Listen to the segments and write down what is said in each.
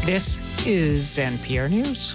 This is NPR News.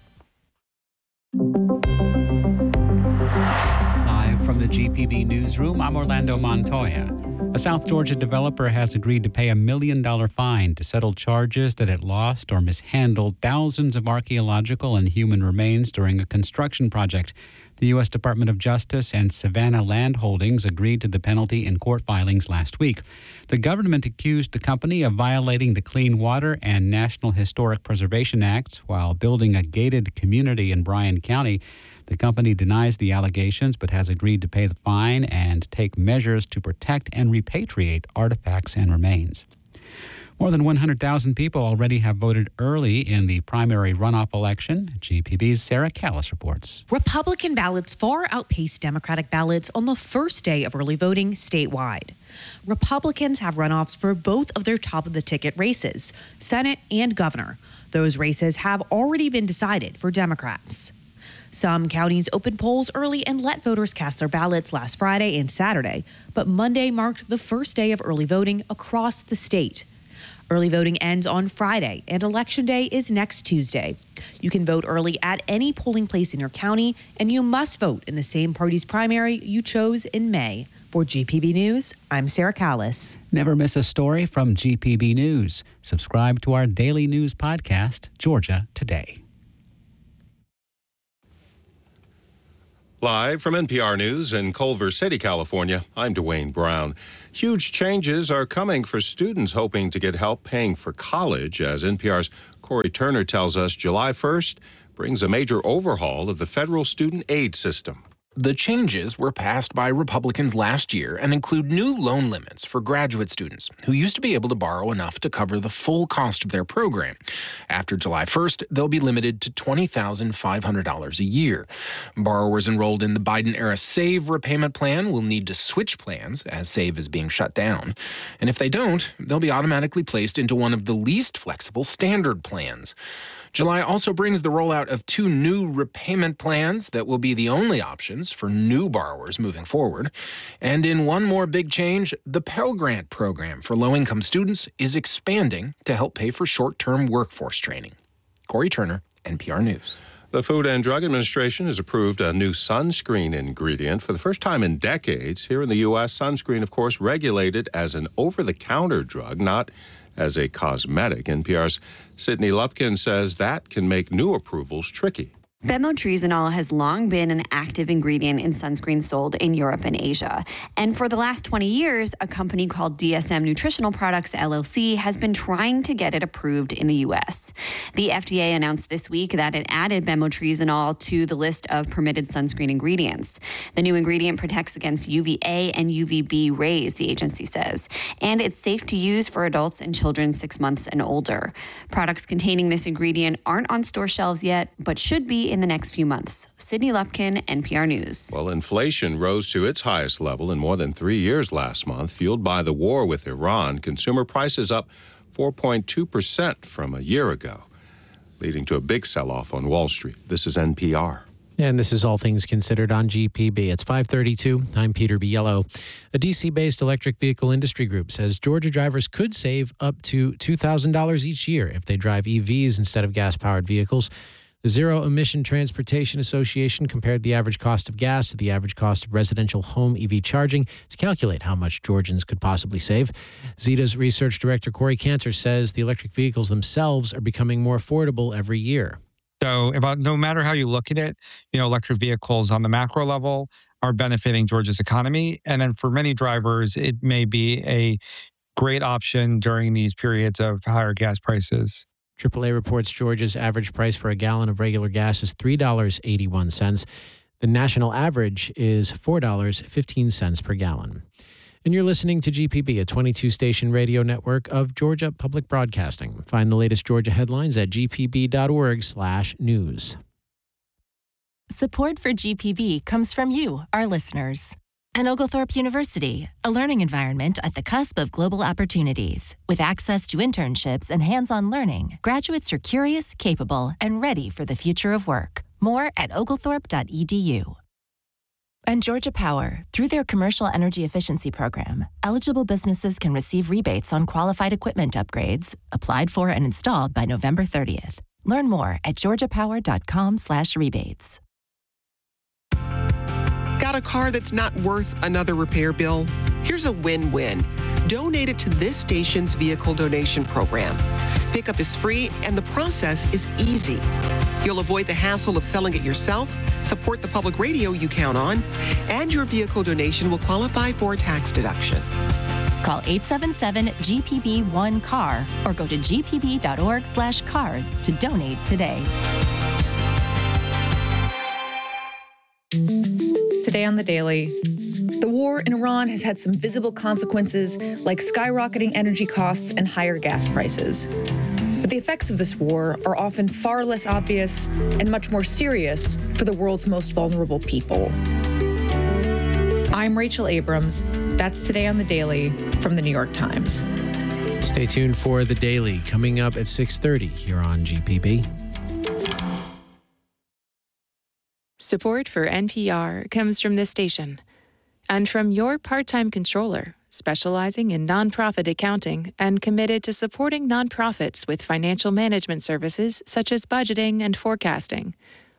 Live from the GPB newsroom, I'm Orlando Montoya. A South Georgia developer has agreed to pay $1 million fine to settle charges that it lost or mishandled thousands of archaeological and human remains during a construction project. The U.S. Department of Justice and Savannah Land Holdings agreed to the penalty in court filings last week. The government accused the company of violating the Clean Water and National Historic Preservation Acts while building a gated community in Bryan County. The company denies the allegations but has agreed to pay the fine and take measures to protect and repatriate artifacts and remains. More than 100,000 people already have voted early in the primary runoff election. GPB's Sarah Callis reports. Republican ballots far outpaced Democratic ballots on the first day of early voting statewide. Republicans have runoffs for both of their top-of-the-ticket races, Senate and governor. Those races have already been decided for Democrats. Some counties opened polls early and let voters cast their ballots last Friday and Saturday, but Monday marked the first day of early voting across the state. Early voting ends on Friday, and Election Day is next Tuesday. You can vote early at any polling place in your county, and you must vote in the same party's primary you chose in May. For GPB News, I'm Sarah Callis. Never miss a story from GPB News. Subscribe to our daily news podcast, Georgia Today. Live from NPR News in Culver City, California, I'm Dwayne Brown. Huge changes are coming for students hoping to get help paying for college. As NPR's Corey Turner tells us, July 1st brings a major overhaul of the federal student aid system. The changes were passed by Republicans last year and include new loan limits for graduate students who used to be able to borrow enough to cover the full cost of their program. After July 1st, they'll be limited to $20,500 a year. Borrowers enrolled in the Biden-era SAVE repayment plan will need to switch plans as SAVE is being shut down. And if they don't, they'll be automatically placed into one of the least flexible standard plans. July also brings the rollout of 2 new repayment plans that will be the only options for new borrowers moving forward. And in one more big change, the Pell Grant program for low-income students is expanding to help pay for short-term workforce training. Corey Turner, NPR News. The Food and Drug Administration has approved a new sunscreen ingredient for the first time in decades. Here in the U.S., sunscreen, of course, regulated as an over-the-counter drug, not as a cosmetic. NPR's Sydney Lupkin says that can make new approvals tricky. Bemotrizanol has long been an active ingredient in sunscreen sold in Europe and Asia. And for the last 20 years, a company called DSM Nutritional Products, LLC, has been trying to get it approved in the U.S. The FDA announced this week that it added bemotrizanol to the list of permitted sunscreen ingredients. The new ingredient protects against UVA and UVB rays, the agency says, and it's safe to use for adults and children 6 months and older. Products containing this ingredient aren't on store shelves yet, but should be in the next few months. Sydney Lupkin, NPR News. Well, inflation rose to its highest level in more than 3 years last month, fueled by the war with Iran. Consumer prices up 4.2% from a year ago, leading to a big sell-off on Wall Street. This is NPR. And this is All Things Considered on GPB. It's 5:32. I'm Peter Biello. A D.C.-based electric vehicle industry group says Georgia drivers could save up to $2,000 each year if they drive EVs instead of gas-powered vehicles. The Zero Emission Transportation Association compared the average cost of gas to the average cost of residential home EV charging to calculate how much Georgians could possibly save. Zeta's research director Corey Cantor says the electric vehicles themselves are becoming more affordable every year. So no matter how you look at it, electric vehicles on the macro level are benefiting Georgia's economy. And then for many drivers, it may be a great option during these periods of higher gas prices. AAA reports Georgia's average price for a gallon of regular gas is $3.81. The national average is $4.15 per gallon. And you're listening to GPB, a 22-station radio network of Georgia Public Broadcasting. Find the latest Georgia headlines at gpb.org/news. Support for GPB comes from you, our listeners. And Oglethorpe University, a learning environment at the cusp of global opportunities. With access to internships and hands-on learning, graduates are curious, capable, and ready for the future of work. More at oglethorpe.edu. And Georgia Power, through their commercial energy efficiency program, eligible businesses can receive rebates on qualified equipment upgrades, applied for and installed by November 30th. Learn more at georgiapower.com/rebates. Got a car that's not worth another repair bill? Here's a win-win. Donate it to this station's vehicle donation program. Pickup is free and the process is easy. You'll avoid the hassle of selling it yourself, support the public radio you count on, and your vehicle donation will qualify for a tax deduction. Call 877-GPB-1-CAR or go to gpb.org/cars to donate today. Today on The Daily, the war in Iran has had some visible consequences like skyrocketing energy costs and higher gas prices. But the effects of this war are often far less obvious and much more serious for the world's most vulnerable people. I'm Rachel Abrams. That's Today on The Daily from The New York Times. Stay tuned for The Daily coming up at 6:30 here on GPB. Support for NPR comes from this station and from your part-time controller, specializing in nonprofit accounting and committed to supporting nonprofits with financial management services such as budgeting and forecasting.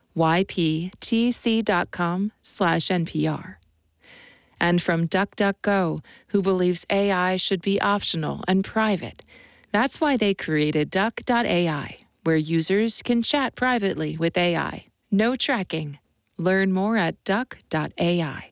yptc.com/NPR. And from DuckDuckGo, who believes AI should be optional and private. That's why they created Duck.ai, where users can chat privately with AI. No tracking. Learn more at Duck.ai.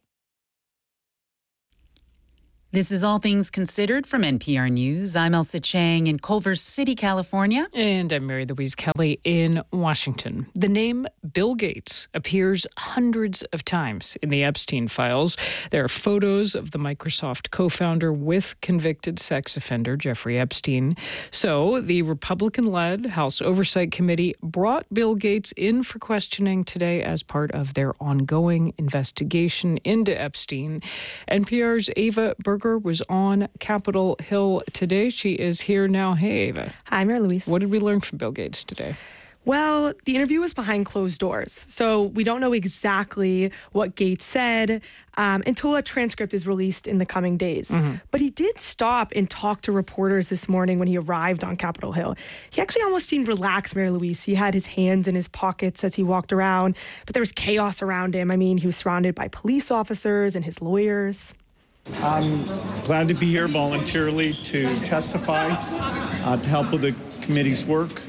This is All Things Considered from NPR News. I'm Elsa Chang in Culver City, California. And I'm Mary Louise Kelly in Washington. The name Bill Gates appears hundreds of times in the Epstein files. There are photos of the Microsoft co-founder with convicted sex offender Jeffrey Epstein. So the Republican-led House Oversight Committee brought Bill Gates in for questioning today as part of their ongoing investigation into Epstein. NPR's Ava Berger was on Capitol Hill today. She is here now. Hey, Ava. Hi, Mary Louise. What did we learn from Bill Gates today? Well, the interview was behind closed doors, so we don't know exactly what Gates said until a transcript is released in the coming days. But he did stop and talk to reporters this morning when he arrived on Capitol Hill. He actually almost seemed relaxed, Mary Louise. He had his hands in his pockets as he walked around, but there was chaos around him. I mean, he was surrounded by police officers and his lawyers. I'm glad to be here voluntarily to testify, to help with the committee's work.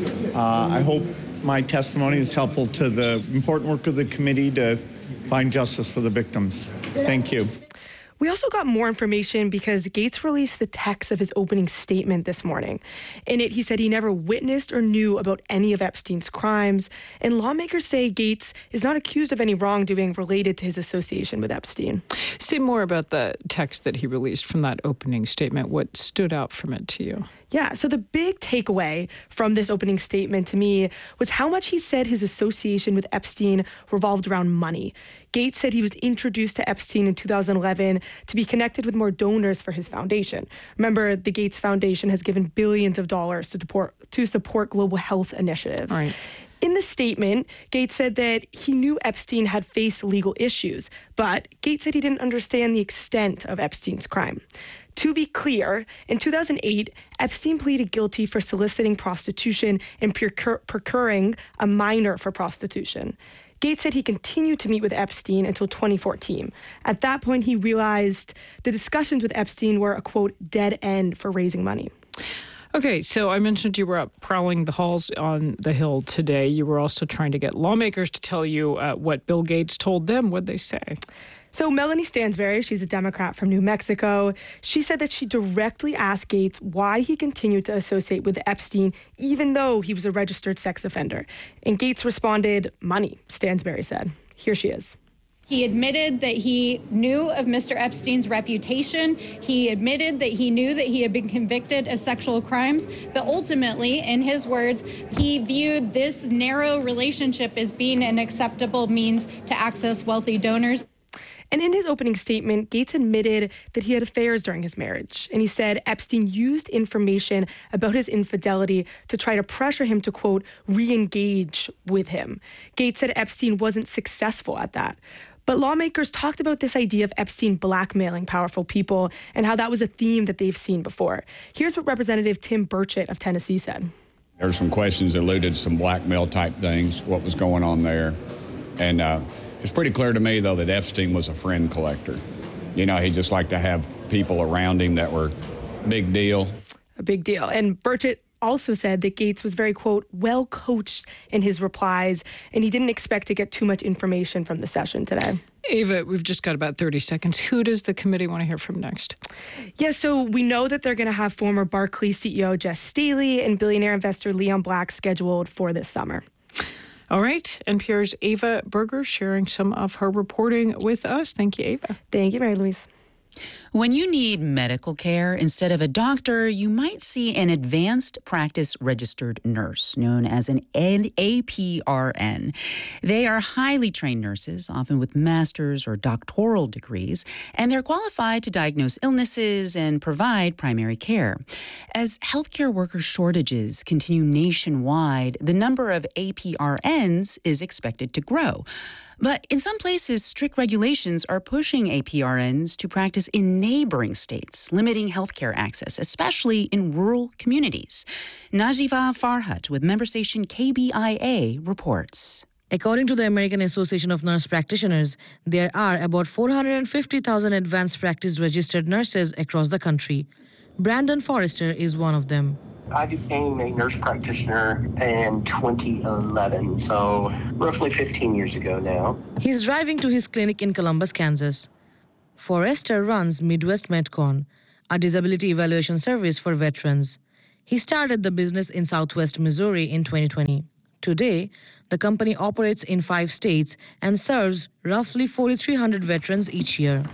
I hope my testimony is helpful to the important work of the committee to find justice for the victims. Thank you. We also got more information because Gates released the text of his opening statement this morning. In it, he said he never witnessed or knew about any of Epstein's crimes, and lawmakers say Gates is not accused of any wrongdoing related to his association with Epstein. Say more about the text that he released from that opening statement. What stood out from it to you? Yeah, so the big takeaway from this opening statement to me was how much he said his association with Epstein revolved around money. Gates said he was introduced to Epstein in 2011 to be connected with more donors for his foundation. Remember, the Gates Foundation has given billions of dollars to support global health initiatives. Right. In the statement, Gates said that he knew Epstein had faced legal issues, but Gates said he didn't understand the extent of Epstein's crime. To be clear, in 2008, Epstein pleaded guilty for soliciting prostitution and procuring a minor for prostitution. Gates said he continued to meet with Epstein until 2014. At that point, he realized the discussions with Epstein were a, quote, dead end for raising money. Okay, so I mentioned you were up prowling the halls on the Hill today. You were also trying to get lawmakers to tell you what Bill Gates told them. What'd they say? So Melanie Stansbury, she's a Democrat from New Mexico. She said that she directly asked Gates why he continued to associate with Epstein, even though he was a registered sex offender. And Gates responded, money, Stansbury said. Here she is. He admitted that he knew of Mr. Epstein's reputation. He admitted that he knew that he had been convicted of sexual crimes. But ultimately, in his words, he viewed this narrow relationship as being an acceptable means to access wealthy donors. And in his opening statement, Gates admitted that he had affairs during his marriage. And he said Epstein used information about his infidelity to try to pressure him to, quote, re-engage with him. Gates said Epstein wasn't successful at that. But lawmakers talked about this idea of Epstein blackmailing powerful people and how that was a theme that they've seen before. Here's what Representative Tim Burchett of Tennessee said. There were some questions that alluded to some blackmail type things, what was going on there. And it's pretty clear to me, though, that Epstein was a friend collector. You know, he just liked to have people around him that were big deal. A big deal. And Burchett also said that Gates was very, quote, well coached in his replies, and he didn't expect to get too much information from the session today. Ava, we've just got about 30 seconds. Who does the committee want to hear from next? Yeah, so we know that they're going to have former Barclays CEO Jes Staley and billionaire investor Leon Black scheduled for this summer. All right. NPR's Ava Berger sharing some of her reporting with us. Thank you, Ava. Thank you, Mary Louise. When you need medical care instead of a doctor, you might see an advanced practice registered nurse, known as an APRN. They are highly trained nurses, often with master's or doctoral degrees, and they're qualified to diagnose illnesses and provide primary care. As healthcare worker shortages continue nationwide, the number of APRNs is expected to grow. But in some places, strict regulations are pushing APRNs to practice in neighboring states, limiting healthcare access, especially in rural communities. Najifa Farhat with member station KBIA reports. According to the American Association of Nurse Practitioners, there are about 450,000 advanced practice registered nurses across the country. Brandon Forrester is one of them. I became a nurse practitioner in 2011, so roughly 15 years ago now. He's driving to his clinic in Columbus, Kansas. Forrester runs Midwest MedCon, a disability evaluation service for veterans. He started the business in Southwest Missouri in 2020. Today, the company operates in 5 states and serves roughly 4,300 veterans each year.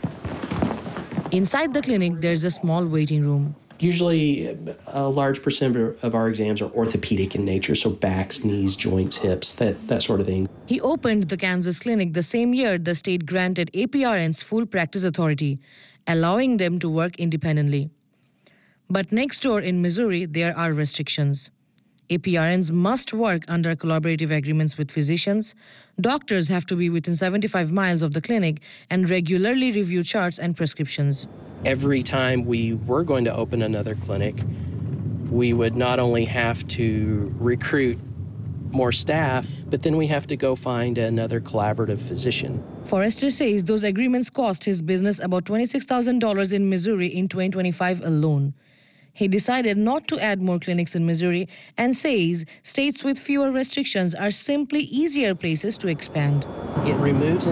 Inside the clinic, there's a small waiting room. Usually, a large percent of our exams are orthopedic in nature, so backs, knees, joints, hips, that sort of thing. He opened the Kansas clinic the same year the state granted APRNs full practice authority, allowing them to work independently. But next door in Missouri, there are restrictions. APRNs must work under collaborative agreements with physicians. Doctors have to be within 75 miles of the clinic and regularly review charts and prescriptions. Every time we were going to open another clinic, we would not only have to recruit more staff, but then we have to go find another collaborative physician. Forrester says those agreements cost his business about $26,000 in Missouri in 2025 alone. He decided not to add more clinics in Missouri and says states with fewer restrictions are simply easier places to expand. It removes an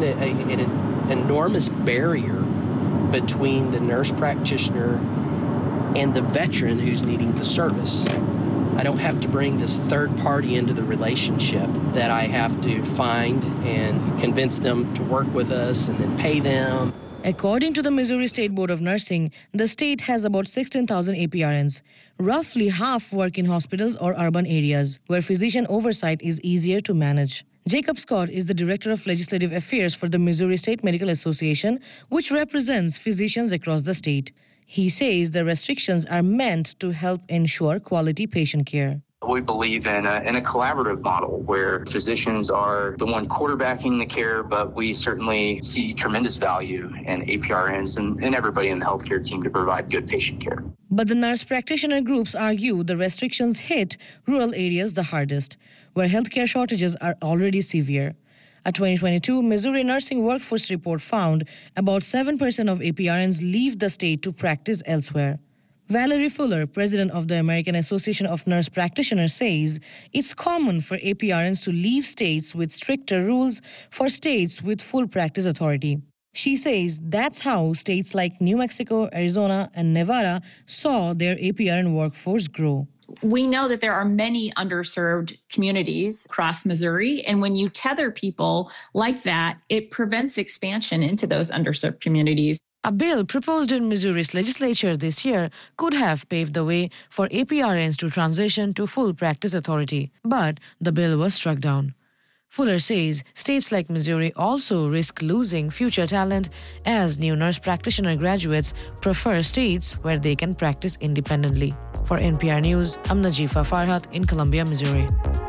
enormous barrier between the nurse practitioner and the veteran who's needing the service. I don't have to bring this third party into the relationship that I have to find and convince them to work with us and then pay them. According to the Missouri State Board of Nursing, the state has about 16,000 APRNs. Roughly half work in hospitals or urban areas, where physician oversight is easier to manage. Jacob Scott is the Director of Legislative Affairs for the Missouri State Medical Association, which represents physicians across the state. He says the restrictions are meant to help ensure quality patient care. We believe in a collaborative model where physicians are the one quarterbacking the care, but we certainly see tremendous value in APRNs and everybody in the healthcare team to provide good patient care. But the nurse practitioner groups argue the restrictions hit rural areas the hardest, where healthcare shortages are already severe. A 2022 Missouri Nursing Workforce Report found about 7% of APRNs leave the state to practice elsewhere. Valerie Fuller, president of the American Association of Nurse Practitioners, says it's common for APRNs to leave states with stricter rules for states with full practice authority. She says that's how states like New Mexico, Arizona, and Nevada saw their APRN workforce grow. We know that there are many underserved communities across Missouri, and when you tether people like that, it prevents expansion into those underserved communities. A bill proposed in Missouri's legislature this year could have paved the way for APRNs to transition to full practice authority, but the bill was struck down. Fuller says states like Missouri also risk losing future talent as new nurse practitioner graduates prefer states where they can practice independently. For NPR News, I'm Najifa Farhat in Columbia, Missouri.